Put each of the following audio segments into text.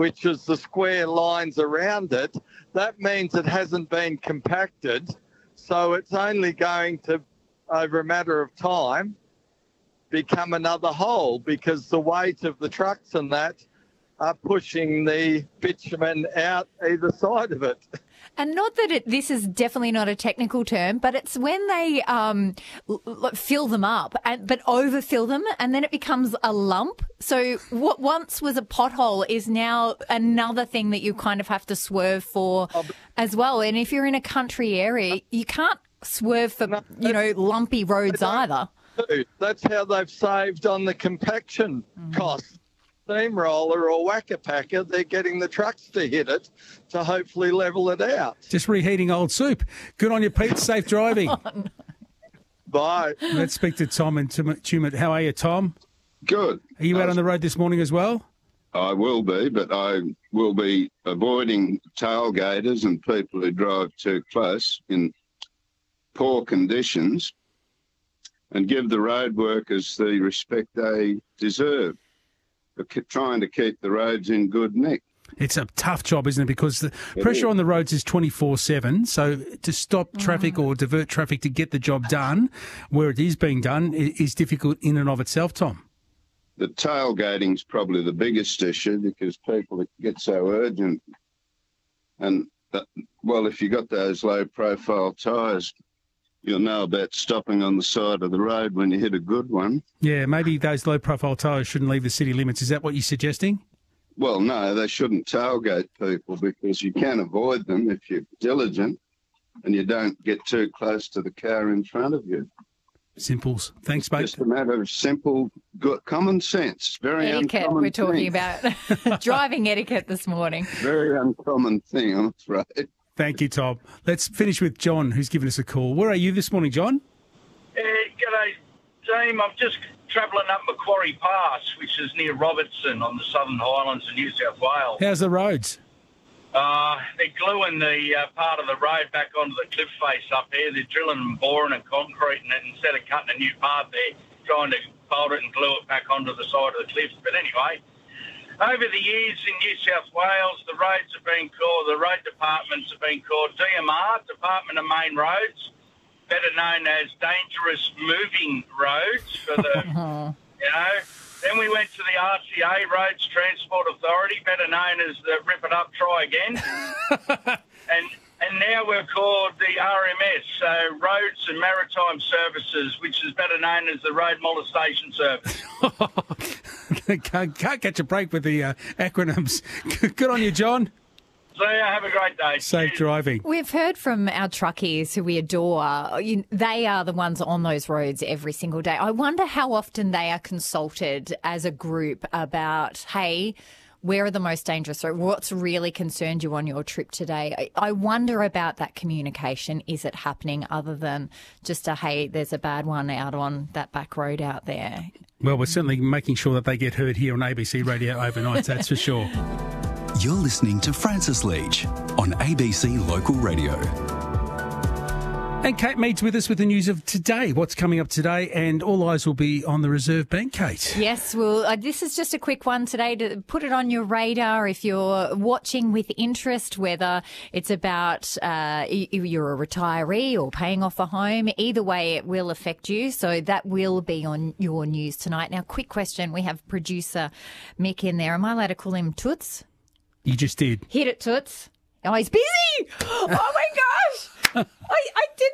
which is the square lines around it, that means it hasn't been compacted. So it's only going to, over a matter of time, become another hole because the weight of the trucks and that are pushing the bitumen out either side of it. And not that this is definitely not a technical term, but it's when they fill them up, but overfill them, and then it becomes a lump. So what once was a pothole is now another thing that you kind of have to swerve for as well. And if you're in a country area, you can't swerve for, lumpy roads either. That's how they've saved on the compaction costs. Steamroller or whacker packer, they're getting the trucks to hit it to hopefully level it out. Just reheating old soup. Good on you, Pete. Safe driving. Oh, no. Bye. Let's speak to Tom and Tumut. How are you, Tom? Good. Are you out on the road this morning as well? I will be, but I will be avoiding tailgaters and people who drive too close in poor conditions and give the road workers the respect they deserve for trying to keep the roads in good nick. It's a tough job, isn't it? Because the pressure on the roads is 24/7. So to stop traffic or divert traffic to get the job done where it is being done is difficult in and of itself, Tom. The tailgating's probably the biggest issue because people get so urgent. And, if you got those low-profile tyres, you'll know about stopping on the side of the road when you hit a good one. Yeah, maybe those low-profile tyres shouldn't leave the city limits. Is that what you're suggesting? Well, no, they shouldn't tailgate people because you can avoid them if you're diligent and you don't get too close to the car in front of you. Simples. Thanks, mate. Just a matter of simple, good common sense. Very etiquette. uncommon We're talking thing. about driving etiquette this morning. Very uncommon thing, I'm afraid. Thank you, Tom. Let's finish with John, who's given us a call. Where are you this morning, John? G'day, team. I'm just travelling up Macquarie Pass, which is near Robertson on the Southern Highlands of New South Wales. How's the roads? They're gluing the part of the road back onto the cliff face up here. They're drilling and boring and concreting it instead of cutting a new path there, trying to fold it and glue it back onto the side of the cliff. But anyway, over the years in New South Wales, the road departments have been called DMR, Department of Main Roads, better known as Dangerous Moving Roads for the, Then we went to the RTA, Roads Transport Authority, better known as the Rip It Up, Try Again. and now we're called the RMS, so Roads and Maritime Services, which is better known as the Road Molestation Service. Can't catch a break with the acronyms. Good on you, John. So have a great day. Safe driving. We've heard from our truckies who we adore. They are the ones on those roads every single day. I wonder how often they are consulted as a group about, hey, where are the most dangerous roads? What's really concerned you on your trip today? I wonder about that communication. Is it happening other than just hey, there's a bad one out on that back road out there? Well, we're certainly making sure that they get heard here on ABC Radio overnight, that's for sure. You're listening to Francis Leach on ABC Local Radio. And Kate Mead's with us with the news of today. What's coming up today? And all eyes will be on the Reserve Bank, Kate. Yes, well, this is just a quick one today to put it on your radar if you're watching with interest, whether it's about you're a retiree or paying off a home. Either way, it will affect you. So that will be on your news tonight. Now, quick question. We have producer Mick in there. Am I allowed to call him Toots? You just did. Hit it, Toots. Oh, he's busy. Oh, my gosh. I did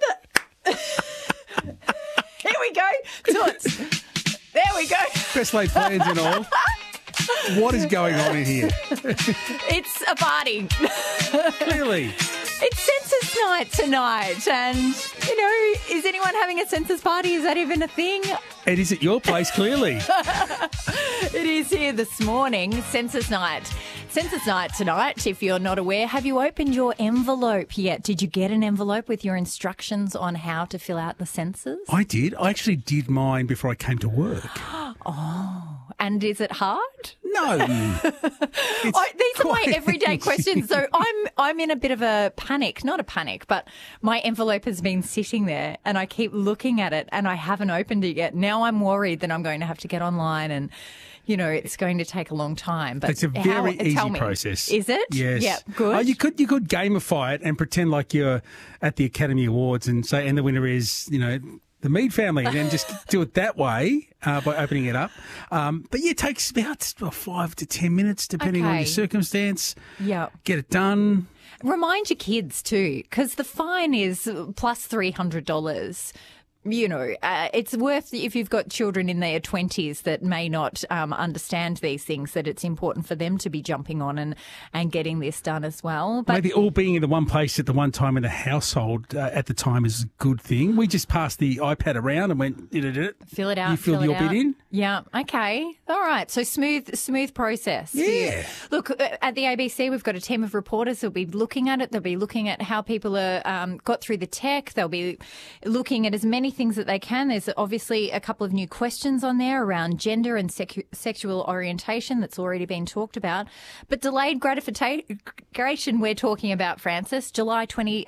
that. Here we go. Toots. There we go. Best laid plans and all. What is going on in here? It's a party. Clearly. It's census night tonight. And, is anyone having a census party? Is that even a thing? It is at your place, clearly. It is here this morning, census night. Census night tonight, if you're not aware. Have you opened your envelope yet? Did you get an envelope with your instructions on how to fill out the census? I did. I actually did mine before I came to work. Oh, and is it hard? No. These are my everyday questions. So I'm in a bit of a panic. Not a panic, but my envelope has been sitting there and I keep looking at it and I haven't opened it yet. Now I'm worried that I'm going to have to get online and, it's going to take a long time. But It's a very tell easy me, process. Is it? Yes. Yeah, good. Oh, you could gamify it and pretend like you're at the Academy Awards and the winner is, the Mead family, and then just do it that way by opening it up. But yeah, it takes about 5 to 10 minutes, depending on Okay. your circumstance. Yeah. Get it done. Remind your kids too, because the fine is plus $300. It's worth, if you've got children in their 20s that may not understand these things, that it's important for them to be jumping on and getting this done as well. But Maybe all being in the one place at the one time in the household at the time is a good thing. We just passed the iPad around and went, fill it out. You filled your bit in? Yeah. Okay. All right. So smooth process. Yeah. Look, at the ABC, we've got a team of reporters that'll be looking at it. They'll be looking at how people are got through the tech. They'll be looking at as many things that they can. There's obviously a couple of new questions on there around gender and sexual orientation that's already been talked about. But delayed gratification we're talking about, Francis, June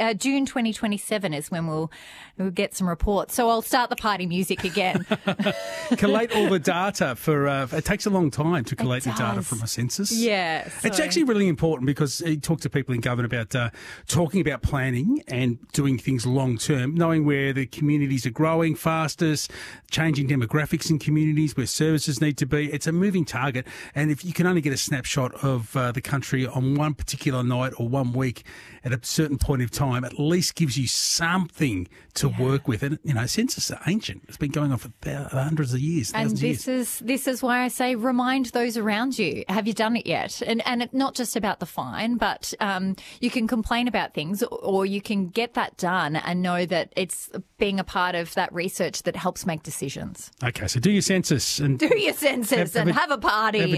2027 is when we'll get some reports. So I'll start the party music again. Collate all the data it takes a long time to collate the data does. from a census. Yeah. It's so- actually really important because you talk to people in government about talking about planning and doing things long term, knowing where the communities are growing fastest, changing demographics in communities, where services need to be. It's a moving target. And if you can only get a snapshot of the country on one particular night or 1 week at a certain point of time, at least gives you something to work with. And, census are ancient. It's been going on for hundreds of years. And thousands of years. this is why I say remind those around you. Have you done it yet? And it's not just about the fine, but you can complain about things or you can get that done and know that it's being a part of that research that helps make decisions. Okay, so do your census and Do your census and have a party.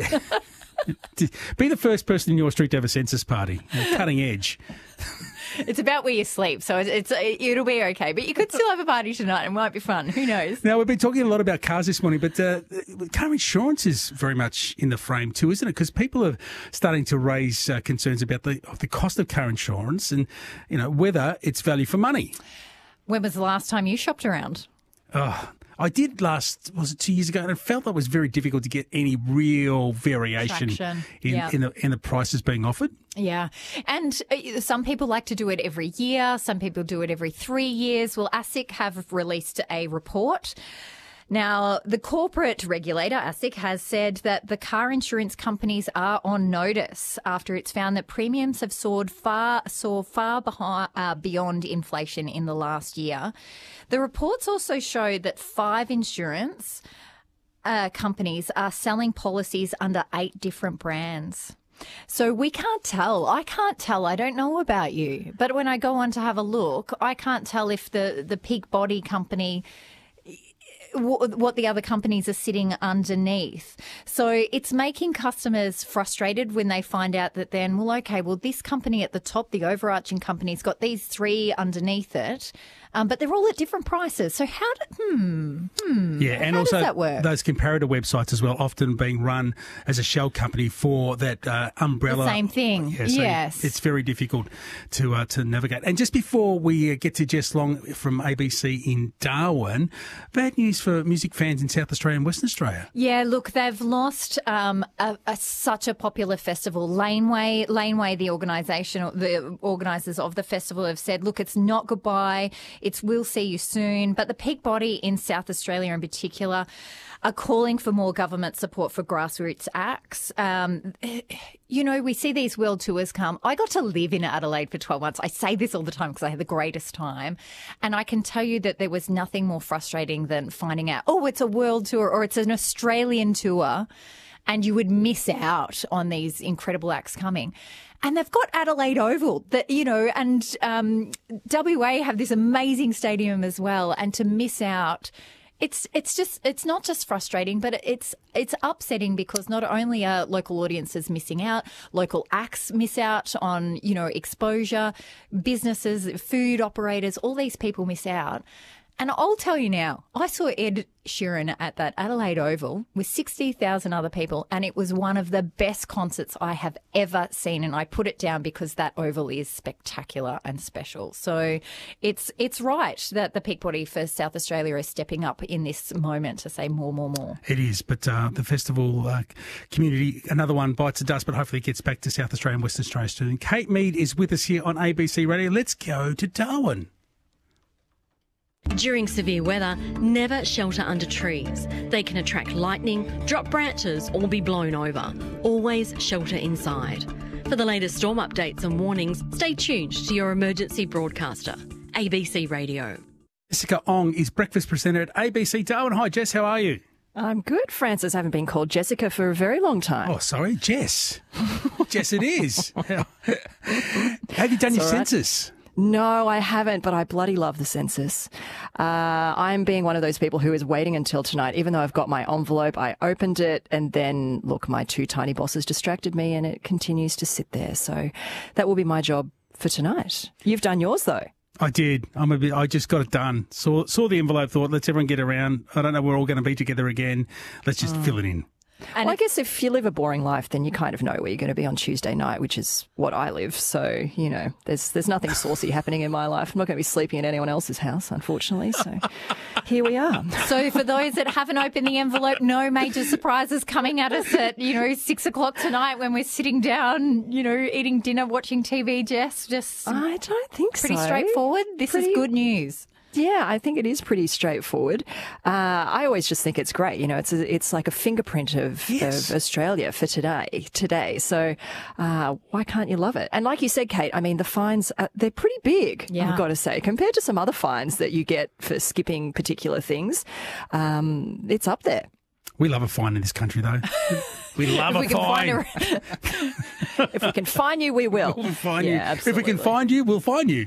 Be the first person in your street to have a census party. Cutting edge. It's about where you sleep, so it'll be okay. But you could still have a party tonight. It might be fun. Who knows? Now, we've been talking a lot about cars this morning, but car insurance is very much in the frame too, isn't it? Because people are starting to raise concerns about the cost of car insurance and, whether it's value for money. When was the last time you shopped around? I did was it 2 years ago, and it felt like it was very difficult to get any real variation Traction. in the prices being offered. Yeah. And some people like to do it every year. Some people do it every 3 years. Well, ASIC have released a report. Now, the corporate regulator, ASIC, has said that the car insurance companies are on notice after it's found that premiums have soared far beyond inflation in the last year. The reports also show that 5 insurance companies are selling policies under 8 different brands. So we can't tell. I can't tell. I don't know about you. But when I go on to have a look, I can't tell if the Peak Body company, what the other companies are sitting underneath. So it's making customers frustrated when they find out that then, this company at the top, the overarching company's got these 3 underneath it, but they're all at different prices. So how and also does that work? Those comparator websites as well, often being run as a shell company for that umbrella. The same thing. Yeah, so yes. it's very difficult to navigate. And just before we get to Jess Long from ABC in Darwin, bad news for music fans in South Australia and Western Australia. Yeah, look, they've lost such a popular festival. Laneway, the organisers of the festival have said, look, it's not goodbye. It's we'll see you soon. But the Peak Body in South Australia in particular are calling for more government support for grassroots acts. We see these world tours come. I got to live in Adelaide for 12 months. I say this all the time because I had the greatest time. And I can tell you that there was nothing more frustrating than finding out, it's a world tour or it's an Australian tour, and you would miss out on these incredible acts coming. And they've got Adelaide Oval and WA have this amazing stadium as well. And to miss out, it's not just frustrating, but it's upsetting because not only are local audiences missing out, local acts miss out on, exposure, businesses, food operators, all these people miss out. And I'll tell you now, I saw Ed Sheeran at that Adelaide Oval with 60,000 other people, and it was one of the best concerts I have ever seen. And I put it down because that Oval is spectacular and special. So it's right that the peak body for South Australia is stepping up in this moment to say more, more, more. It is, but the festival community, another one bites the dust, but hopefully it gets back to South Australia and Western Australia soon. Kate Mead is with us here on ABC Radio. Let's go to Darwin. During severe weather, never shelter under trees. They can attract lightning, drop branches or be blown over. Always shelter inside. For the latest storm updates and warnings, stay tuned to your emergency broadcaster, ABC Radio. Jessica Ong is breakfast presenter at ABC Darwin. Hi Jess, how are you? I'm good, Francis. I haven't been called Jessica for a very long time. Oh, sorry, Jess. Jess it is. Have you done your census? No, I haven't, but I bloody love the census. I'm being one of those people who is waiting until tonight, even though I've got my envelope. I opened it and then, look, my two tiny bosses distracted me and it continues to sit there. So that will be my job for tonight. You've done yours, though. I did. I just got it done. Saw the envelope, thought, let's everyone get around. I don't know, we're all going to be together again. Let's just fill it in. And I guess if you live a boring life, then you kind of know where you're going to be on Tuesday night, which is what I live. So, you know, there's nothing saucy happening in my life. I'm not going to be sleeping at anyone else's house, unfortunately. So here we are. So for those that haven't opened the envelope, no major surprises coming at us at, 6 o'clock tonight when we're sitting down, eating dinner, watching TV, Jess. Just I don't think pretty straightforward. This is good news. Yeah, I think it is pretty straightforward. I always just think it's great. It's like a fingerprint of Australia for today. So why can't you love it? And like you said, Kate, I mean, the fines, they're pretty big, I've got to say, compared to some other fines that you get for skipping particular things. It's up there. We love a fine in this country, though. We love a fine. If we can find you, we will. We'll find you. Absolutely. If we can find you, we'll find you.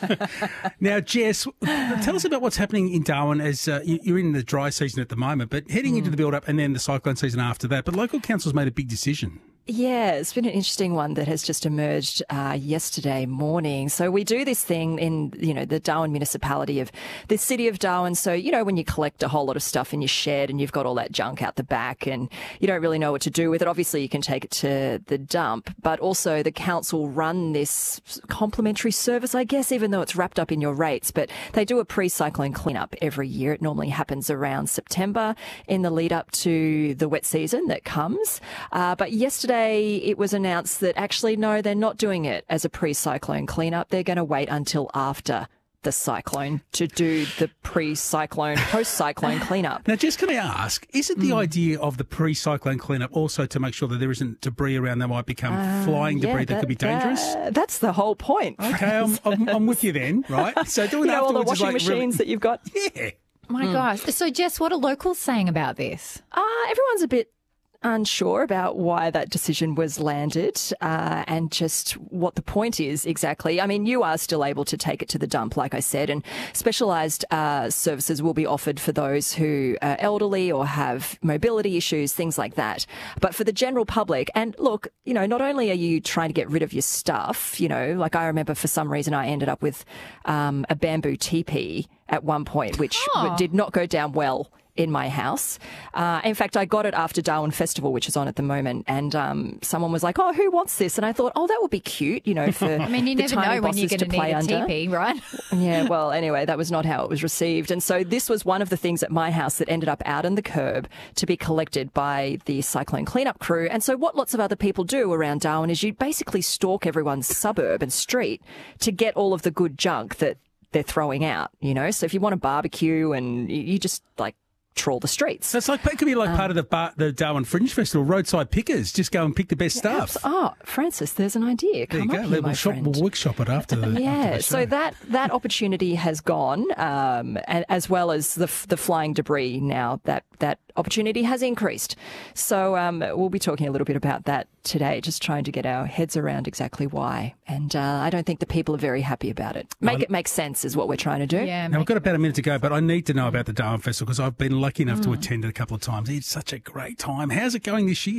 Now, Jess, tell us about what's happening in Darwin as you're in the dry season at the moment, but heading into the build-up and then the cyclone season after that. But local council's made a big decision. Yeah, it's been an interesting one that has just emerged yesterday morning. So we do this thing in, the Darwin municipality of the city of Darwin. So, when you collect a whole lot of stuff in your shed and you've got all that junk out the back and you don't really know what to do with it. Obviously, you can take it to the dump, but also the council run this complimentary service, I guess, even though it's wrapped up in your rates. But they do a pre-cyclone cleanup every year. It normally happens around September in the lead up to the wet season that comes. But yesterday, it was announced that actually, no, they're not doing it as a pre-cyclone cleanup. They're going to wait until after the cyclone to do the pre-cyclone, post-cyclone cleanup. Now, just can I ask, is it the idea of the pre-cyclone cleanup also to make sure that there isn't debris around that might become flying debris that could be dangerous? That's the whole point. Okay, I'm with you then, right? So doing all the washing machines that you've got? Yeah. My gosh. So, Jess, what are locals saying about this? Everyone's a bit unsure about why that decision was landed and just what the point is exactly. I mean, you are still able to take it to the dump, like I said, and specialised services will be offered for those who are elderly or have mobility issues, things like that. But for the general public, and look, not only are you trying to get rid of your stuff, like I remember for some reason I ended up with a bamboo teepee at one point, which did not go down well in my house. In fact, I got it after Darwin Festival, which is on at the moment, and someone was like, "Oh, who wants this?" And I thought, "Oh, that would be cute, for I mean, you never know when you're going to need a teepee, right? Yeah, well, anyway, that was not how it was received. And so this was one of the things at my house that ended up out on the curb to be collected by the cyclone cleanup crew. And so what lots of other people do around Darwin is you basically stalk everyone's suburb and street to get all of the good junk that they're throwing out, So if you want a barbecue and you just trawl the streets. So it could be like part of the Darwin Fringe Festival, roadside pickers. Just go and pick the best stuff. Oh, Francis, there's an idea. There you go. We'll workshop it after the Yeah, so that opportunity has gone, and as well as the flying debris now, that opportunity has increased. So we'll be talking a little bit about that today, just trying to get our heads around exactly why. And I don't think the people are very happy about it. Make it make sense is what we're trying to do. Yeah, now, we've got about a minute to go, but I need to know about the Darwin Festival because I've been lucky enough to attend it a couple of times. It's such a great time. How's it going this year?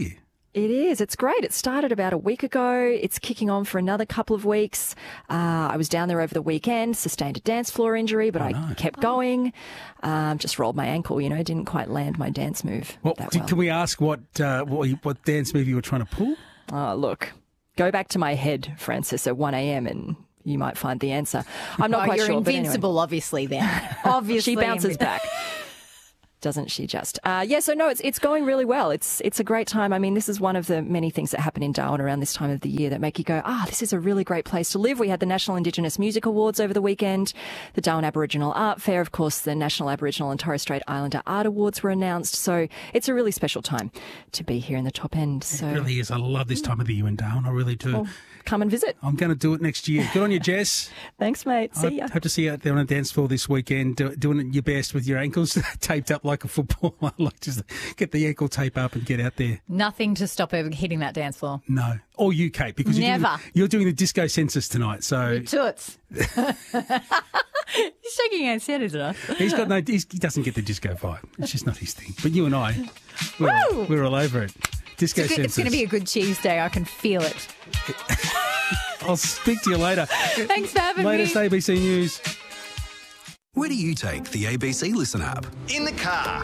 It is. It's great. It started about a week ago. It's kicking on for another couple of weeks. I was down there over the weekend, sustained a dance floor injury, but I kept going. Just rolled my ankle, didn't quite land my dance move that well. Can we ask what dance move you were trying to pull? Oh, look, go back to my head, Francis, at 1 a.m. and you might find the answer. I'm not quite you're sure. You're invincible, anyway. Obviously, then. Obviously. She bounces back. Doesn't she just? So no, it's going really well. It's a great time. I mean, this is one of the many things that happen in Darwin around this time of the year that make you go, this is a really great place to live. We had the National Indigenous Music Awards over the weekend, the Darwin Aboriginal Art Fair, of course, the National Aboriginal and Torres Strait Islander Art Awards were announced. So it's a really special time to be here in the top end. So it really is. I love this time of the year in Darwin. I really do. Well, come and visit. I'm going to do it next year. Good on you, Jess. Thanks, mate. See ya. Hope to see you out there on a dance floor this weekend, doing your best with your ankles taped up like a footballer. Like just get the ankle tape up and get out there. Nothing to stop her hitting that dance floor. No. Or you, Kate, because you're doing the disco census tonight. So toots. He's shaking his head, isn't it? He doesn't get the disco vibe. It's just not his thing. But you and I, we're all over it. Disco census. It's going to be a good cheese day. I can feel it. I'll speak to you later. Thanks for having me. Latest ABC News. Where do you take the ABC Listen app? In the car.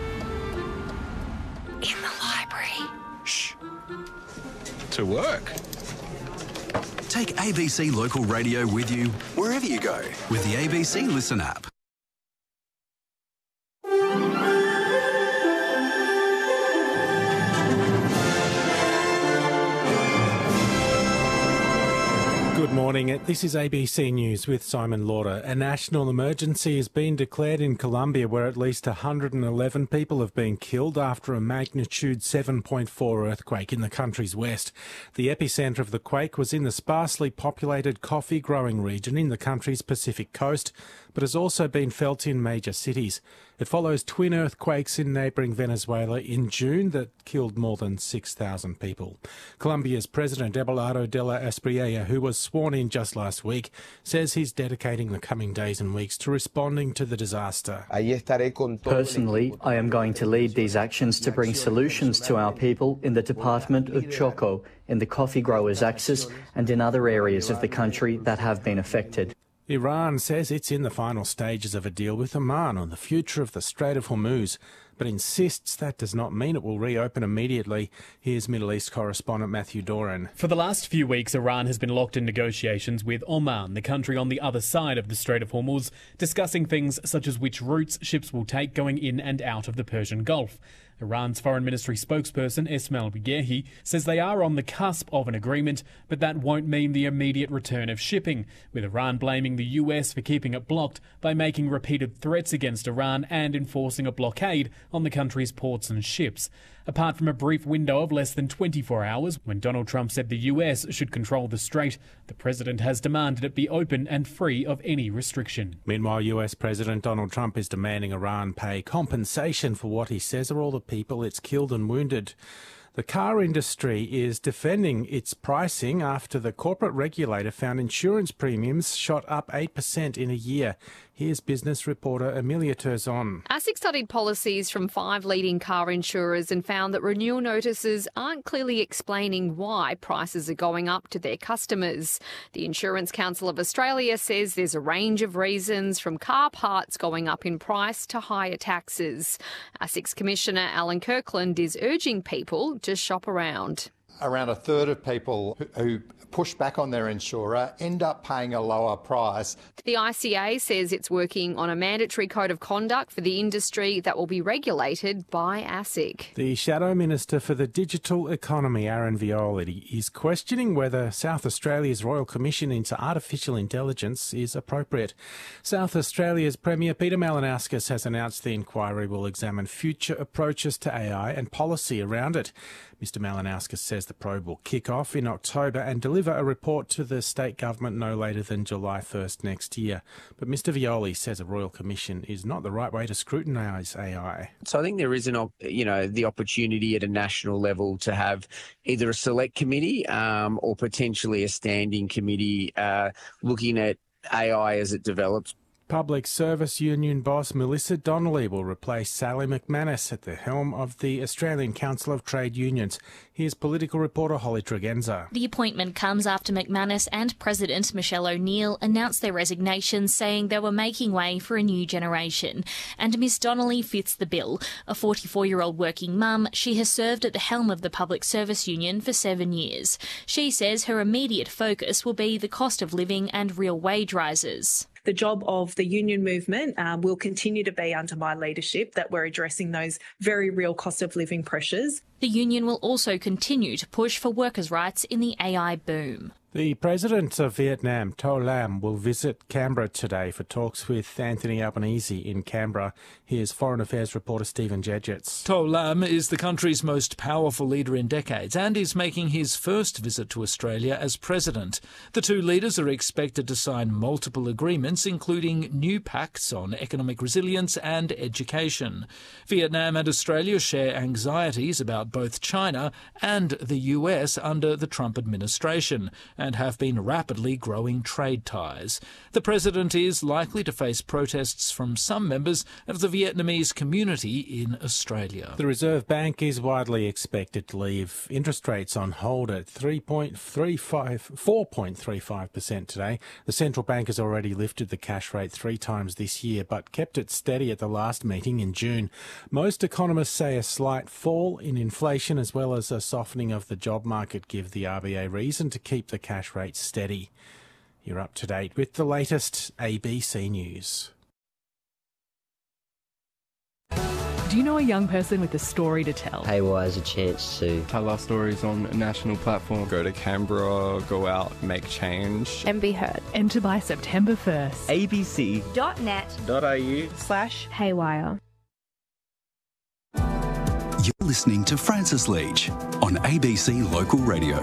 In the library. Shh. To work. Take ABC Local Radio with you wherever you go with the ABC Listen app. Good morning. This is ABC News with Simon Lauder. A national emergency has been declared in Colombia where at least 111 people have been killed after a magnitude 7.4 earthquake in the country's west. The epicentre of the quake was in the sparsely populated coffee growing region in the country's Pacific coast, but has also been felt in major cities. It follows twin earthquakes in neighbouring Venezuela in June that killed more than 6,000 people. Colombia's President Abelardo de la Espriella, who was sworn in just last week, says he's dedicating the coming days and weeks to responding to the disaster. Personally, I am going to lead these actions to bring solutions to our people in the Department of Choco, in the coffee growers' axis and in other areas of the country that have been affected. Iran says it's in the final stages of a deal with Oman on the future of the Strait of Hormuz, but insists that does not mean it will reopen immediately. Here's Middle East correspondent Matthew Doran. For the last few weeks, Iran has been locked in negotiations with Oman, the country on the other side of the Strait of Hormuz, discussing things such as which routes ships will take going in and out of the Persian Gulf. Iran's Foreign Ministry spokesperson Esmail Bagherhi says they are on the cusp of an agreement, but that won't mean the immediate return of shipping, with Iran blaming the US for keeping it blocked by making repeated threats against Iran and enforcing a blockade on the country's ports and ships. Apart from a brief window of less than 24 hours when Donald Trump said the US should control the strait, the president has demanded it be open and free of any restriction. Meanwhile, US President Donald Trump is demanding Iran pay compensation for what he says are all the people it's killed and wounded. The car industry is defending its pricing after the corporate regulator found insurance premiums shot up 8% in a year. Here's business reporter Amelia Terzon. ASIC studied policies from 5 leading car insurers and found that renewal notices aren't clearly explaining why prices are going up to their customers. The Insurance Council of Australia says there's a range of reasons, from car parts going up in price to higher taxes. ASIC's Commissioner Alan Kirkland is urging people to shop around. Around a third of people who push back on their insurer end up paying a lower price. The ICA says it's working on a mandatory code of conduct for the industry that will be regulated by ASIC. The Shadow Minister for the Digital Economy, Aaron Violi, is questioning whether South Australia's Royal Commission into Artificial Intelligence is appropriate. South Australia's Premier Peter Malinauskas has announced the inquiry will examine future approaches to AI and policy around it. Mr Malinauskas says the probe will kick off in October and deliver a report to the state government no later than July 1st next year. But Mr Violi says a Royal Commission is not the right way to scrutinise AI. So I think there is the opportunity at a national level to have either a select committee or potentially a standing committee looking at AI as it develops. Public Service Union boss Melissa Donnelly will replace Sally McManus at the helm of the Australian Council of Trade Unions. Here's political reporter Holly Tregenza. The appointment comes after McManus and President Michelle O'Neill announced their resignations, saying they were making way for a new generation. And Miss Donnelly fits the bill. A 44-year-old working mum, she has served at the helm of the Public Service Union for 7 years. She says her immediate focus will be the cost of living and real wage rises. The job of the union movement will continue to be under my leadership, that we're addressing those very real cost of living pressures. The union will also continue to push for workers' rights in the AI boom. The President of Vietnam, To Lam, will visit Canberra today for talks with Anthony Albanese in Canberra. Here's Foreign Affairs reporter Stephen Jedgetts. To Lam is the country's most powerful leader in decades and is making his first visit to Australia as President. The two leaders are expected to sign multiple agreements, including new pacts on economic resilience and education. Vietnam and Australia share anxieties about both China and the US under the Trump administration, and have been rapidly growing trade ties. The president is likely to face protests from some members of the Vietnamese community in Australia. The Reserve Bank is widely expected to leave interest rates on hold at 4.35% today. The central bank has already lifted the cash rate 3 times this year, but kept it steady at the last meeting in June. Most economists say a slight fall in inflation as well as a softening of the job market give the RBA reason to keep the cash rate steady. You're up to date with the latest ABC News. Do you know a young person with a story to tell? Haywire has a chance to tell our stories on a national platform. Go to Canberra, go out, make change. And be heard. Enter by September 1st. abc.net.au/haywire. You're listening to Francis Leach on ABC Local Radio.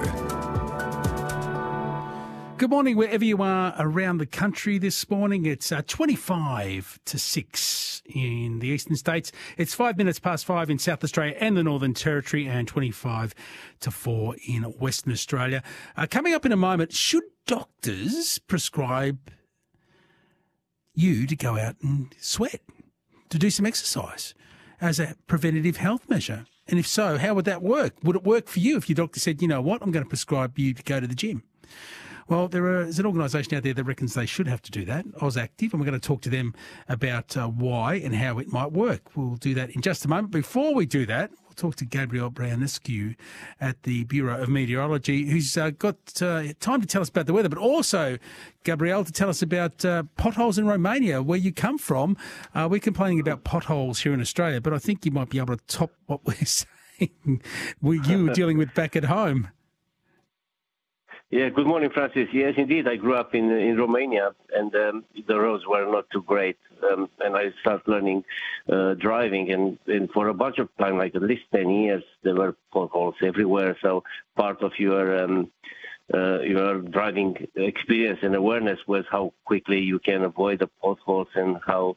Good morning, wherever you are around the country this morning. It's 25 to 6 in the eastern states. It's 5 minutes past 5 in South Australia and the Northern Territory, and 25 to 4 in Western Australia. Coming up in a moment, should doctors prescribe you to go out and sweat, to do some exercise as a preventative health measure? And if so, how would that work? Would it work for you if your doctor said, you know what, I'm going to prescribe you to go to the gym? Well, there is an organisation out there that reckons they should have to do that, AusActive, and we're going to talk to them about why and how it might work. We'll do that in just a moment. Before we do that, we'll talk to Gabrielle Brownescu at the Bureau of Meteorology, who's got time to tell us about the weather, but also, Gabrielle, to tell us about potholes in Romania, where you come from. We're complaining about potholes here in Australia, but I think you might be able to top what we're saying you were dealing with back at home. Yeah, good morning, Francis. Yes, indeed. I grew up in Romania, and the roads were not too great. And I started learning driving, and for a bunch of time, like at least 10 years, there were potholes everywhere. So part of your driving experience and awareness was how quickly you can avoid the potholes, and how,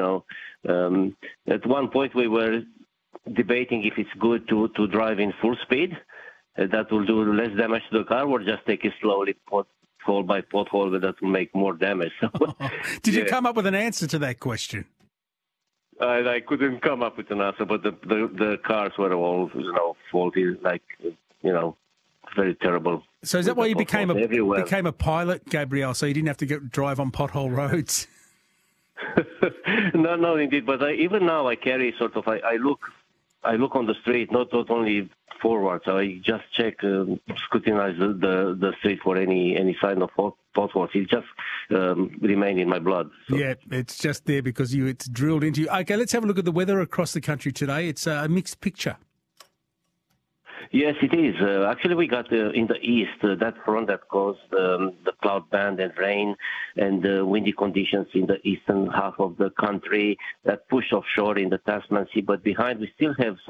at one point we were debating if it's good to drive in full speed. That will do less damage to the car, or just take it slowly, pothole by pothole, but that will make more damage. Did you come up with an answer to that question? I couldn't come up with an answer, but the cars were all, faulty, very terrible. So is that why you became a pilot, Gabrielle, so you didn't have to drive on pothole roads? No, indeed. But even now I carry sort of, I look on the street, not only forward, so I just scrutinize the street for any sign of potholes. It just remained in my blood. So. Yeah, it's just there because it's drilled into you. Okay, let's have a look at the weather across the country today. It's a mixed picture. Yes, it is. Actually, we got in the east that front that caused the cloud band and rain and windy conditions in the eastern half of the country that pushed offshore in the Tasman Sea. But behind, we still have some